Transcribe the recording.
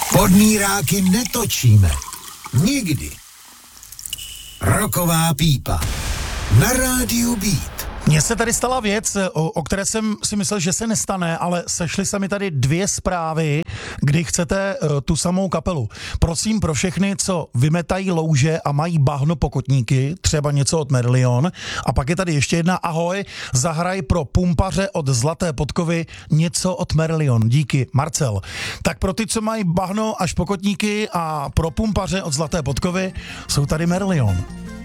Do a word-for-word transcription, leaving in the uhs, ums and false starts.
Podmíráky netočíme. Nikdy. Roková pípa. Na rádiu Beat. Mně se tady stala věc, o, o které jsem si myslel, že se nestane, ale sešly se mi tady dvě zprávy, kdy chcete uh, tu samou kapelu. Prosím pro všechny, co vymetají louže a mají bahno pokotníky, třeba něco od Merlion. A pak je tady ještě jedna, ahoj, zahraj pro pumpaře od Zlaté podkovy něco od Merlion. Díky, Marcel. Tak pro ty, co mají bahno až pokotníky a pro pumpaře od Zlaté podkovy, jsou tady Merlion.